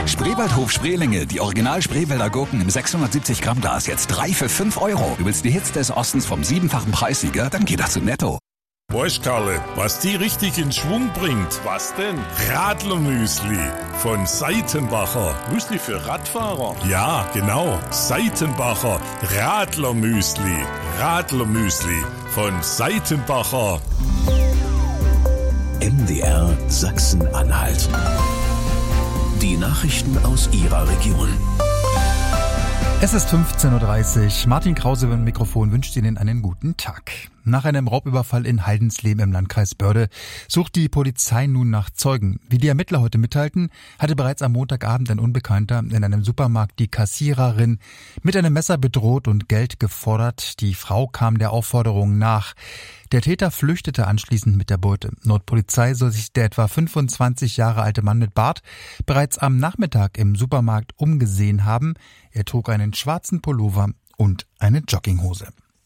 Spreewaldhof Spreelinge, die Original Spreewälder Gurken im 670 Gramm Glas, jetzt 3 für 5 €. Du willst die Hits des Ostens vom 7-fachen Preissieger? Dann geh doch zu Netto. Weißt Karle, was die richtig in Schwung bringt? Was denn? Radlermüsli von Seitenbacher. Müsli für Radfahrer? Ja, genau. Seitenbacher Radlermüsli. Radlermüsli von Seitenbacher. MDR Sachsen-Anhalt. Die Nachrichten aus Ihrer Region. Es ist 15:30 Uhr. Martin Krause beim Mikrofon wünscht Ihnen einen guten Tag. Nach einem Raubüberfall in Haldensleben im Landkreis Börde sucht die Polizei nun nach Zeugen. Wie die Ermittler heute mitteilten, hatte bereits am Montagabend ein Unbekannter in einem Supermarkt die Kassiererin mit einem Messer bedroht und Geld gefordert. Die Frau kam der Aufforderung nach. Der Täter flüchtete anschließend mit der Beute. Laut Polizei soll sich der etwa 25 Jahre alte Mann mit Bart bereits am Nachmittag im Supermarkt umgesehen haben. Er trug einen schwarzen Pullover und eine Jogginghose.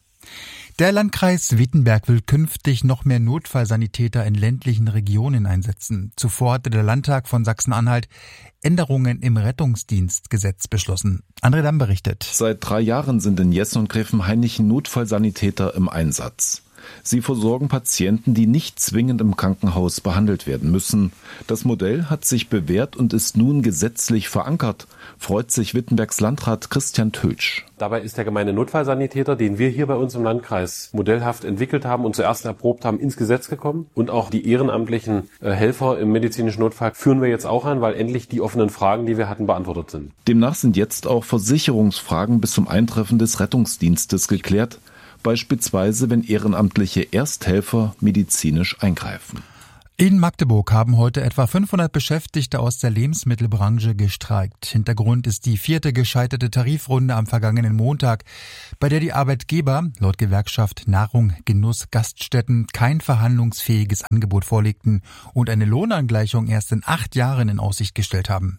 Der Landkreis Wittenberg will künftig noch mehr Notfallsanitäter in ländlichen Regionen einsetzen. Zuvor hatte der Landtag von Sachsen-Anhalt Änderungen im Rettungsdienstgesetz beschlossen. André Damm berichtet. Seit 3 Jahren sind in Jessen und Gräfenhainichen Notfallsanitäter im Einsatz. Sie versorgen Patienten, die nicht zwingend im Krankenhaus behandelt werden müssen. Das Modell hat sich bewährt und ist nun gesetzlich verankert, freut sich Wittenbergs Landrat Christian Tötsch. Dabei ist der gemeine Notfallsanitäter, den wir hier bei uns im Landkreis modellhaft entwickelt haben und zuerst erprobt haben, ins Gesetz gekommen. Und auch die ehrenamtlichen Helfer im medizinischen Notfall führen wir jetzt auch an, weil endlich die offenen Fragen, die wir hatten, beantwortet sind. Demnach sind jetzt auch Versicherungsfragen bis zum Eintreffen des Rettungsdienstes geklärt. Beispielsweise, wenn ehrenamtliche Ersthelfer medizinisch eingreifen. In Magdeburg haben heute etwa 500 Beschäftigte aus der Lebensmittelbranche gestreikt. Hintergrund ist die 4. gescheiterte Tarifrunde am vergangenen Montag, bei der die Arbeitgeber laut Gewerkschaft Nahrung, Genuss, Gaststätten kein verhandlungsfähiges Angebot vorlegten und eine Lohnangleichung erst in 8 Jahren in Aussicht gestellt haben.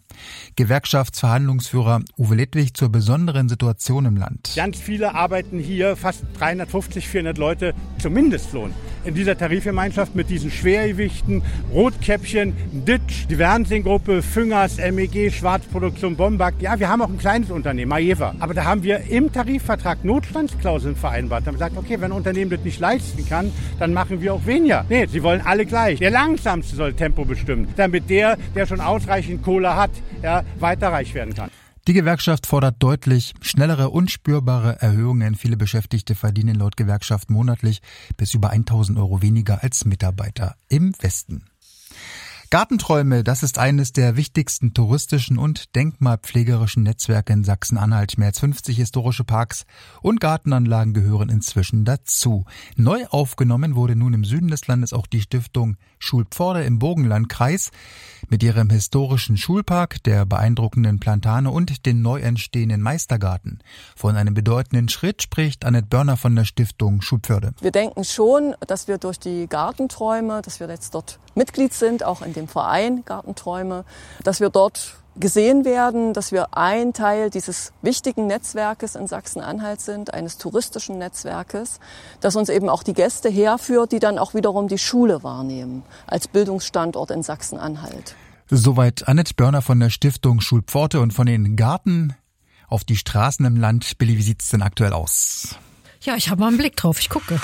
Gewerkschaftsverhandlungsführer Uwe Ledwig zur besonderen Situation im Land. Ganz viele arbeiten hier, fast 350, 400 Leute zum Mindestlohn. In dieser Tarifgemeinschaft mit diesen Schwergewichten, Rotkäppchen, Ditsch, die Wernsing-Gruppe, Füngers, MEG, Schwarzproduktion, Bombak. Ja, wir haben auch ein kleines Unternehmen, Maeva. Aber da haben wir im Tarifvertrag Notstandsklauseln vereinbart. Da haben wir gesagt, okay, wenn ein Unternehmen das nicht leisten kann, dann machen wir auch weniger. Nee, sie wollen alle gleich. Der Langsamste soll Tempo bestimmen, damit der schon ausreichend Kohle hat, ja, weiterreich werden kann. Die Gewerkschaft fordert deutlich schnellere und spürbare Erhöhungen. Viele Beschäftigte verdienen laut Gewerkschaft monatlich bis über 1.000 € weniger als Mitarbeiter im Westen. Gartenträume, das ist eines der wichtigsten touristischen und denkmalpflegerischen Netzwerke in Sachsen-Anhalt. Mehr als 50 historische Parks und Gartenanlagen gehören inzwischen dazu. Neu aufgenommen wurde nun im Süden des Landes auch die Stiftung Schulpforte im Burgenlandkreis mit ihrem historischen Schulpark, der beeindruckenden Plantane und den neu entstehenden Meistergarten. Von einem bedeutenden Schritt spricht Annette Börner von der Stiftung Schulpforte. Wir denken schon, dass wir durch die Gartenträume, dass wir jetzt dort Mitglied sind, auch in dem Verein Gartenträume, dass wir dort gesehen werden, dass wir ein Teil dieses wichtigen Netzwerkes in Sachsen-Anhalt sind, eines touristischen Netzwerkes, das uns eben auch die Gäste herführt, die dann auch wiederum die Schule wahrnehmen als Bildungsstandort in Sachsen-Anhalt. Soweit Annette Börner von der Stiftung Schulpforte und von den Garten auf die Straßen im Land. Billy, wie sieht's denn aktuell aus? Ja, ich habe mal einen Blick drauf. Ich gucke.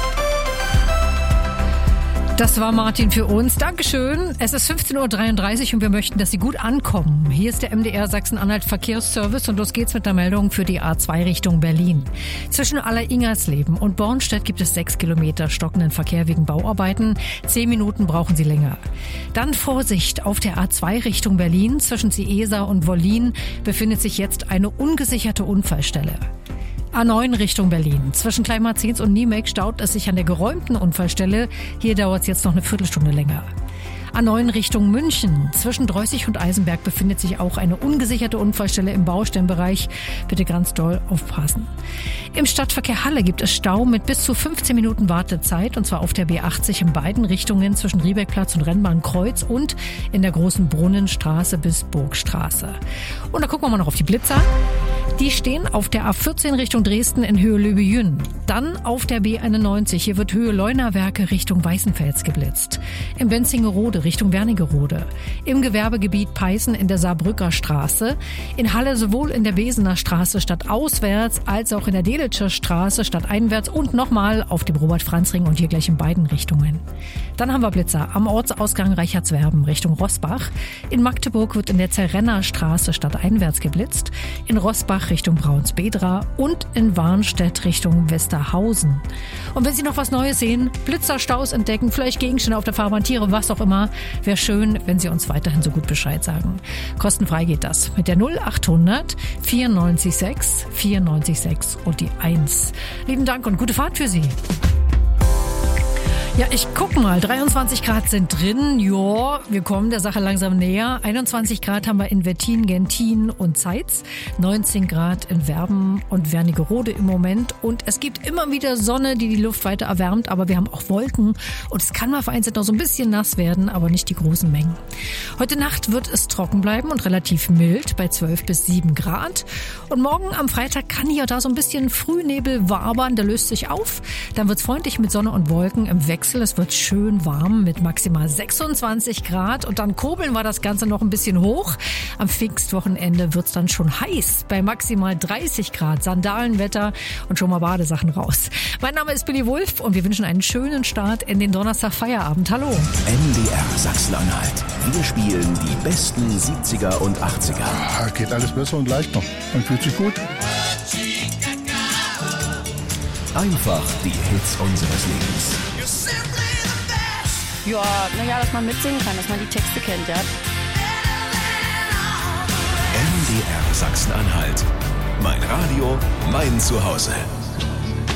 Das war Martin für uns. Dankeschön. Es ist 15:33 Uhr und wir möchten, dass Sie gut ankommen. Hier ist der MDR Sachsen-Anhalt Verkehrsservice und los geht's mit der Meldung für die A2 Richtung Berlin. Zwischen Aller-Ingersleben und Bornstedt gibt es 6 Kilometer stockenden Verkehr wegen Bauarbeiten. 10 Minuten brauchen Sie länger. Dann Vorsicht auf der A2 Richtung Berlin. Zwischen Ciesa und Wollin befindet sich jetzt eine ungesicherte Unfallstelle. A9 Richtung Berlin. Zwischen Kleinmarzens und Niemek staut es sich an der geräumten Unfallstelle. Hier dauert es jetzt noch eine Viertelstunde länger. A9 Richtung München. Zwischen Dreußig und Eisenberg befindet sich auch eine ungesicherte Unfallstelle im Baustellenbereich. Bitte ganz doll aufpassen. Im Stadtverkehr Halle gibt es Stau mit bis zu 15 Minuten Wartezeit, und zwar auf der B80 in beiden Richtungen zwischen Riebeckplatz und Rennbahnkreuz und in der Großen Brunnenstraße bis Burgstraße. Und da gucken wir mal noch auf die Blitzer. Die stehen auf der A14 Richtung Dresden in Höhe Löbejün. Dann auf der B91. Hier wird Höhe Leunawerke Richtung Weißenfels geblitzt. Im Benzingerode Richtung Wernigerode. Im Gewerbegebiet Peißen in der Saarbrücker Straße. In Halle sowohl in der Besener Straße stadtauswärts als auch in der Delitscher Straße stadteinwärts und nochmal auf dem Robert-Franz-Ring und hier gleich in beiden Richtungen. Dann haben wir Blitzer am Ortsausgang Reichertswerben Richtung Rossbach. In Magdeburg wird in der Zerrenner Straße stadteinwärts geblitzt. In Rossbach Richtung Braunsbedra und in Warnstedt Richtung Westerhausen. Und wenn Sie noch was Neues sehen, Blitzerstaus entdecken, vielleicht Gegenstände auf der Fahrbahn, Tiere, was auch immer, wäre schön, wenn Sie uns weiterhin so gut Bescheid sagen. Kostenfrei geht das mit der 0800 94 6 und die 1. Lieben Dank und gute Fahrt für Sie. Ja, ich guck mal, 23 Grad sind drin. Ja, wir kommen der Sache langsam näher. 21 Grad haben wir in Wettin, Gentin und Zeitz. 19 Grad in Werben und Wernigerode im Moment. Und es gibt immer wieder Sonne, die Luft weiter erwärmt. Aber wir haben auch Wolken. Und es kann mal vereinzelt noch so ein bisschen nass werden, aber nicht die großen Mengen. Heute Nacht wird es trocken bleiben und relativ mild bei 12 bis 7 Grad. Und morgen am Freitag kann hier da so ein bisschen Frühnebel wabern. Der löst sich auf. Dann wird's freundlich mit Sonne und Wolken im Wechsel. Es wird schön warm mit maximal 26 Grad und dann kurbeln wir das Ganze noch ein bisschen hoch. Am Pfingstwochenende wird es dann schon heiß bei maximal 30 Grad. Sandalenwetter und schon mal Badesachen raus. Mein Name ist Billy Wulff und wir wünschen einen schönen Start in den Donnerstag-Feierabend. Hallo. MDR Sachsen-Anhalt. Wir spielen die besten 70er und 80er. Geht alles besser und leicht noch. Man fühlt sich gut. Einfach die Hits unseres Lebens. Ja, naja, dass man mitsingen kann, dass man die Texte kennt, ja. MDR Sachsen-Anhalt. Mein Radio, mein Zuhause.